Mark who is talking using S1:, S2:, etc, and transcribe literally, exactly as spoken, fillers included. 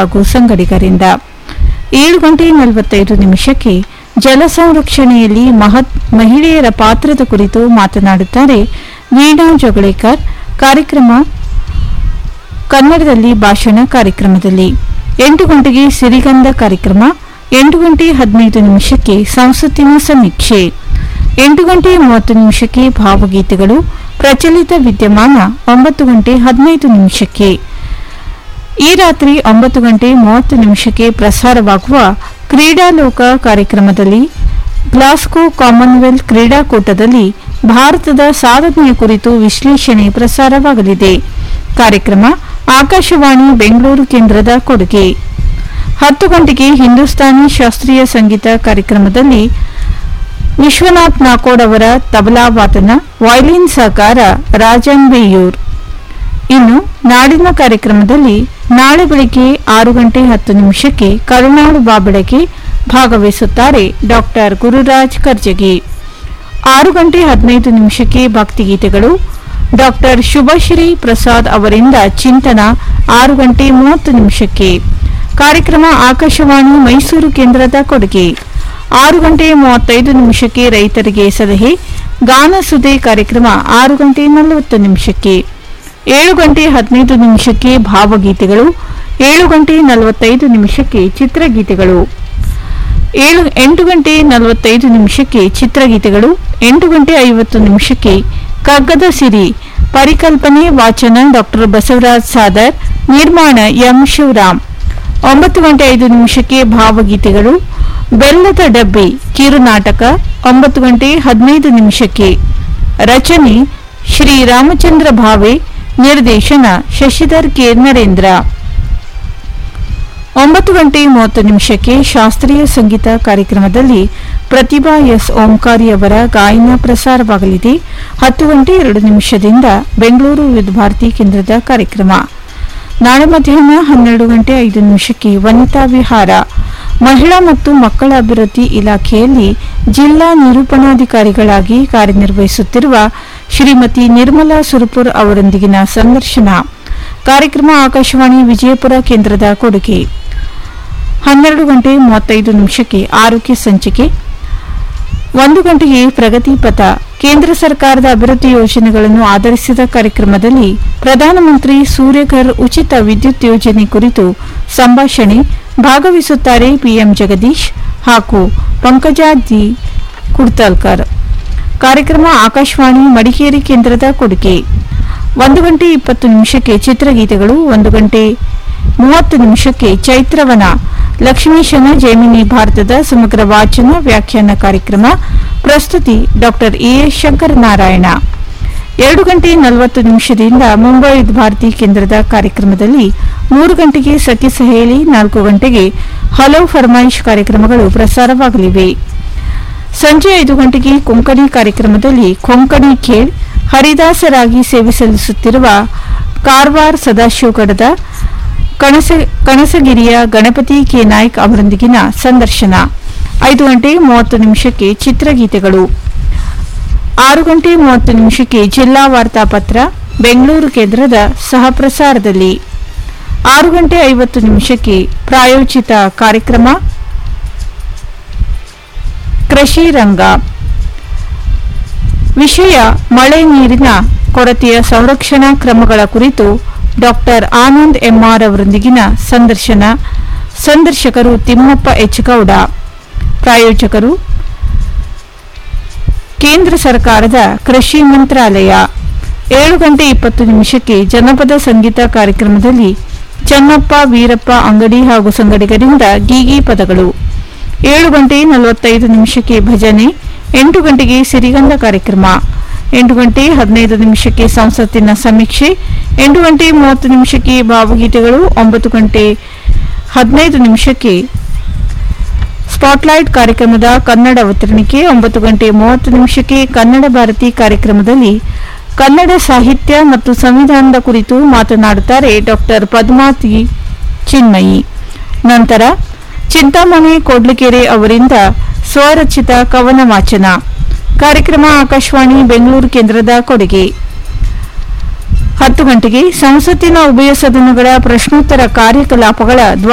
S1: ಹಾಗೂ ಸಂಗಡಿಗರಿಂದ. ಏಳು ಗಂಟೆ ನಲವತ್ತೈದು ನಿಮಿಷಕ್ಕೆ ಜಲ ಸಂರಕ್ಷಣೆಯಲ್ಲಿ ಮಹತ್ ಮಹಿಳೆಯರ ಪಾತ್ರದ ಕುರಿತು ಮಾತನಾಡುತ್ತಾರೆ ವೀಣಾ ಜೊಗಳೇಕರ್. ಕಾರ್ಯಕ್ರಮ ಕನ್ನಡದಲ್ಲಿ ಭಾಷಣ ಕಾರ್ಯಕ್ರಮದಲ್ಲಿ. ಎಂಟು ಗಂಟೆಗೆ ಸಿರಿಗಂಧ ಕಾರ್ಯಕ್ರಮ. ಎಂಟು ಗಂಟೆ ಹದಿನೈದು ನಿಮಿಷಕ್ಕೆ ಸಂಸತ್ತಿನ ಸಮೀಕ್ಷೆ. ಎಂಟು ಗಂಟೆ ಮೂವತ್ತು ನಿಮಿಷಕ್ಕೆ ಭಾವಗೀತೆಗಳು. ಪ್ರಚಲಿತ ವಿದ್ಯಮಾನ ಒಂಬತ್ತು ಗಂಟೆ ಹದಿನೈದು ನಿಮಿಷಕ್ಕೆ. ಈ ರಾತ್ರಿ ಒಂಬತ್ತು ಗಂಟೆ ಮೂವತ್ತು ನಿಮಿಷಕ್ಕೆ ಪ್ರಸಾರವಾಗುವ ಕ್ರೀಡಾಲೋಕ ಕಾರ್ಯಕ್ರಮದಲ್ಲಿ ಗ್ಲಾಸ್ಗೋ ಕಾಮನ್ವೆಲ್ತ್ ಕ್ರೀಡಾಕೂಟದಲ್ಲಿ ಭಾರತದ ಸಾಧನೆಯ ಕುರಿತು ವಿಶ್ಲೇಷಣೆ ಪ್ರಸಾರವಾಗಲಿದೆ. ಕಾರ್ಯಕ್ರಮ ಆಕಾಶವಾಣಿ ಬೆಂಗಳೂರು ಕೇಂದ್ರದ ಕೊಡುಗೆ. ಹತ್ತು ಗಂಟೆಗೆ ಹಿಂದೂಸ್ತಾನಿ ಶಾಸ್ತ್ರೀಯ ಸಂಗೀತ ಕಾರ್ಯಕ್ರಮದಲ್ಲಿ ವಿಶ್ವನಾಥ್ ನಾಕೋಡ್ ಅವರ ತಬಲಾ ವಾದನ, ವಯಲಿನ್ ಸಹಕಾರ ರಾಜನ್ ಬೇಯೂರ್. ಇನ್ನು ನಾಡಿನ ಕಾರ್ಯಕ್ರಮದಲ್ಲಿ ನಾಳೆ ಬೆಳಗ್ಗೆ ಆರು ಗಂಟೆ ಹತ್ತು ನಿಮಿಷಕ್ಕೆ ಕರುಣಾಳು ಬಾಬೆಳಗೆ ಭಾಗವಹಿಸುತ್ತಾರೆ ಡಾಕ್ಟರ್ ಗುರುರಾಜ್ ಕರ್ಜಗಿ. ಆರು ಗಂಟೆ ಹದಿನೈದು ನಿಮಿಷಕ್ಕೆ ಭಕ್ತಿಗೀತೆಗಳು. ಡಾಕ್ಟರ್ ಶುಭಶ್ರೀ ಪ್ರಸಾದ್ ಅವರಿಂದ ಚಿಂತನ ಆರು ಗಂಟೆ ಮೂವತ್ತು ನಿಮಿಷಕ್ಕೆ. ಕಾರ್ಯಕ್ರಮ ಆಕಾಶವಾಣಿ ಮೈಸೂರು ಕೇಂದ್ರದ ಕೊಡುಗೆ. ಆರು ಗಂಟೆ ಮೂವತ್ತೈದು ನಿಮಿಷಕ್ಕೆ ರೈತರಿಗೆ ಸಲಹೆ ಗಾನಸುದೆ ಕಾರ್ಯಕ್ರಮ ಆರು ಗಂಟೆ ನಲವತ್ತು ನಿಮಿಷಕ್ಕೆ. ಏಳು ಗಂಟೆ ಹದಿನೈದು ನಿಮಿಷಕ್ಕೆ ಭಾವಗೀತೆಗಳು. ಏಳು ಗಂಟೆ ನಲವತ್ತೈದು ನಿಮಿಷಕ್ಕೆ ಚಿತ್ರಗೀತೆಗಳು. ಏಳು ಎಂಟು ಗಂಟೆ ನಲವತ್ತೈದು ನಿಮಿಷಕ್ಕೆ ಚಿತ್ರಗೀತೆಗಳು. ಎಂಟು ಗಂಟೆ ಐವತ್ತು ನಿಮಿಷಕ್ಕೆ ಕಗ್ಗದ ಸಿರಿ ಪರಿಕಲ್ಪನೆ ವಾಚನ ಡಾಕ್ಟರ್ ಬಸವರಾಜ್ ಸಾದರ್, ನಿರ್ಮಾಣ ಎಂ ಶಿವರಾಮ್. ಒಂಬತ್ತು ಗಂಟೆ ಐದು ನಿಮಿಷಕ್ಕೆ ಭಾವಗೀತೆಗಳು. ಬೆಲ್ಲದ ಡಬ್ಬಿ ಕಿರುನಾಟಕ ಒಂಬತ್ತು ಗಂಟೆ ಹದಿನೈದು ನಿಮಿಷಕ್ಕೆ. ರಚನೆ ಶ್ರೀ ರಾಮಚಂದ್ರ ಭಾವೆ, ನಿರ್ದೇಶನ ಶಶಿಧರ್ ಕೆ ನರೇಂದ್ರ. ಒಂಬತ್ತು ಗಂಟೆ ಮೂವತ್ತು ನಿಮಿಷಕ್ಕೆ ಶಾಸ್ತ್ರೀಯ ಸಂಗೀತ ಕಾರ್ಯಕ್ರಮದಲ್ಲಿ ಪ್ರತಿಭಾ ಎಸ್ ಓಂಕಾರಿ ಅವರ ಗಾಯನ ಪ್ರಸಾರವಾಗಲಿದೆ. ಹತ್ತು ಗಂಟೆ ಎರಡು ನಿಮಿಷದಿಂದ ಬೆಂಗಳೂರು ವಿವಿಧ ಭಾರತಿ ಕೇಂದ್ರದ ಕಾರ್ಯಕ್ರಮ. ನಾಳೆ ಮಧ್ಯಾಹ್ನ ಹನ್ನೆರಡು ಗಂಟೆ ಐದು ನಿಮಿಷಕ್ಕೆ ವನಿತಾ ವಿಹಾರ. ಮಹಿಳಾ ಮತ್ತು ಮಕ್ಕಳ ಅಭಿವೃದ್ಧಿ ಇಲಾಖೆಯಲ್ಲಿ ಜಿಲ್ಲಾ ನಿರೂಪಣಾಧಿಕಾರಿಗಳಾಗಿ ಕಾರ್ಯನಿರ್ವಹಿಸುತ್ತಿರುವ ಶ್ರೀಮತಿ ನಿರ್ಮಲಾ ಸುರಪುರ್ ಅವರೊಂದಿಗಿನ ಸಂದರ್ಶನ. ಕಾರ್ಯಕ್ರಮ ಆಕಾಶವಾಣಿ ವಿಜಯಪುರ ಕೇಂದ್ರದ ಕೊಡುಗೆ. ಹನ್ನೆರಡು ಗಂಟೆ ಮೂವತ್ತೈದು ನಿಮಿಷಕ್ಕೆ ಆರೋಗ್ಯ ಸಂಚಿಕೆ. ಒಂದು ಗಂಟೆಗೆ ಪ್ರಗತಿ ಪಥ ಕೇಂದ್ರ ಸರ್ಕಾರದ ಅಭಿವೃದ್ಧಿ ಯೋಜನೆಗಳನ್ನು ಆಧರಿಸಿದ ಕಾರ್ಯಕ್ರಮದಲ್ಲಿ ಪ್ರಧಾನಮಂತ್ರಿ ಸೂರ್ಯಘರ್ ಉಚಿತ ವಿದ್ಯುತ್ ಯೋಜನೆ ಕುರಿತು ಸಂಭಾಷಣೆ. ಭಾಗವಹಿಸುತ್ತಾರೆ ಪಿಎಂ ಜಗದೀಶ್ ಹಾಗೂ ಪಂಕಜಾದಿ ಕುಡ್ತಲ್ಕರ್. ಕಾರ್ಯಕ್ರಮ ಆಕಾಶವಾಣಿ ಮಡಿಕೇರಿ ಕೇಂದ್ರದ ಕೊಡುಗೆ. ಒಂದು ಗಂಟೆ ಇಪ್ಪತ್ತು ನಿಮಿಷಕ್ಕೆ ಚಿತ್ರಗೀತೆಗಳು. ಒಂದು ಗಂಟೆ ಮೂವತ್ತು ನಿಮಿಷಕ್ಕೆ ಚೈತ್ರವನ ಲಕ್ಷ್ಮೀಶನ ಜೈಮಿನಿ ಭಾರತದ ಸಮಗ್ರ ವಾಚನ ವ್ಯಾಖ್ಯಾನ ಕಾರ್ಯಕ್ರಮ. ಪ್ರಸ್ತುತಿ ಡಾಕ್ಟರ್ ಎಎಸ್ ಶಂಕರನಾರಾಯಣ. ಎರಡು ಗಂಟೆ ನಲವತ್ತು ನಿಮಿಷದಿಂದ ಮುಂಬೈ ಭಾರತಿ ಕೇಂದ್ರದ ಕಾರ್ಯಕ್ರಮದಲ್ಲಿ ಮೂರು ಗಂಟೆಗೆ ಸಖಿ ಸಹೇಲಿ, ನಾಲ್ಕು ಗಂಟೆಗೆ ಹಲವು ಫರ್ಮಾಯಿಶ್ ಕಾರ್ಯಕ್ರಮಗಳು ಪ್ರಸಾರವಾಗಲಿವೆ. ಸಂಜೆ ಐದು ಗಂಟೆಗೆ ಕೊಂಕಣಿ ಕಾರ್ಯಕ್ರಮದಲ್ಲಿ ಕೊಂಕಣಿ ಖೇಡ್ ಹರಿದಾಸರಾಗಿ ಸೇವೆ ಸಲ್ಲಿಸುತ್ತಿರುವ ಕಾರವಾರ ಸದಾಶಿವಗಡದ ಕಣಸ ಕಣಸಗಿರಿಯ ಗಣಪತಿ ಕೆ ನಾಯ್ಕ್ ಅವರೊಂದಿಗಿನ ಸಂದರ್ಶನ. ಐದು ಗಂಟೆ ಮೂವತ್ತು ನಿಮಿಷಕ್ಕೆ ಚಿತ್ರಗೀತೆಗಳು. ಆರು ಗಂಟೆ ಮೂವತ್ತು ನಿಮಿಷಕ್ಕೆ ಜಿಲ್ಲಾ ವಾರ್ತಾಪತ್ರ ಬೆಂಗಳೂರು ಕೇಂದ್ರದ ಸಹಪ್ರಸಾರದಲ್ಲಿ. ಆರು ಗಂಟೆ ಐವತ್ತು ನಿಮಿಷಕ್ಕೆ ಪ್ರಾಯೋಜಿತ ಕಾರ್ಯಕ್ರಮ ಕೃಷಿ ರಂಗ. ವಿಷಯ ಮಳೆ ನೀರಿನ ಕೊರತೆಯ ಸಂರಕ್ಷಣಾ ಕ್ರಮಗಳ ಕುರಿತು ಡಾಕ್ಟರ್ ಆನಂದ್ ಎಂಆರ್ ಅವರೊಂದಿಗಿನ ಸಂದರ್ಶನ. ಸಂದರ್ಶಕರು ತಿಮ್ಮಪ್ಪ ಎಚ್ ಗೌಡ. ಪ್ರಾಯೋಜಕರು ಕೇಂದ್ರ ಸರ್ಕಾರದ ಕೃಷಿ ಮಂತ್ರಾಲಯ. ಏಳು ಗಂಟೆ ಇಪ್ಪತ್ತು ನಿಮಿಷಕ್ಕೆ ಜನಪದ ಸಂಗೀತ ಕಾರ್ಯಕ್ರಮದಲ್ಲಿ ಚನ್ನಪ್ಪ ವೀರಪ್ಪ ಅಂಗಡಿ ಹಾಗೂ ಸಂಗಡಿಗರಿಂದ ಗೀಗಿ ಪದಗಳು. ಏಳು ಗಂಟೆ ನಲವತ್ತೈದು ನಿಮಿಷಕ್ಕೆ ಭಜನೆ. ಎಂಟು ಗಂಟೆಗೆ ಸಿರಿಗಂಧ ಕಾರ್ಯಕ್ರಮ. ಎಂಟು ಗಂಟೆ ಹದಿನೈದು ನಿಮಿಷಕ್ಕೆ ಸಂಸತ್ತಿನ ಸಮೀಕ್ಷೆ. ಎಂಟು ಗಂಟೆ ಮೂವತ್ತು ನಿಮಿಷಕ್ಕೆ ಭಾವಗೀತೆಗಳು. ಒಂಬತ್ತು ಗಂಟೆ ಹದಿನೈದು ನಿಮಿಷಕ್ಕೆ ಸ್ಪಾಟ್ಲೈಟ್ ಕಾರ್ಯಕ್ರಮದ ಕನ್ನಡ ಅವತರಣಿಕೆ. ಒಂಬತ್ತು ಗಂಟೆ ಮೂವತ್ತು ನಿಮಿಷಕ್ಕೆ ಕನ್ನಡ ಭಾರತಿ ಕಾರ್ಯಕ್ರಮದಲ್ಲಿ ಕನ್ನಡ ಸಾಹಿತ್ಯ ಮತ್ತು ಸಂವಿಧಾನದ ಕುರಿತು ಮಾತನಾಡುತ್ತಾರೆ ಡಾಕ್ಟರ್ ಪದ್ಮಾವತಿ ಚಿನ್ಮಯಿ. ನಂತರ ಚಿಂತಾಮಣಿ ಕೋಡ್ಲಕೆರೆ ಅವರಿಂದ ಸ್ವರಚಿತ ಕವನ ವಾಚನ. ಕಾರ್ಯಕ್ರಮ ಆಕಾಶವಾಣಿ ಬೆಂಗಳೂರು ಕೇಂದ್ರದ ಕೊಡುಗೆ. ಹತ್ತು ಗಂಟೆಗೆ ಸಂಸತ್ತಿನ ಉಭಯ ಸದನಗಳ ಪ್ರಶ್ನೋತ್ತರ ಕಾರ್ಯಕಲಾಪಗಳ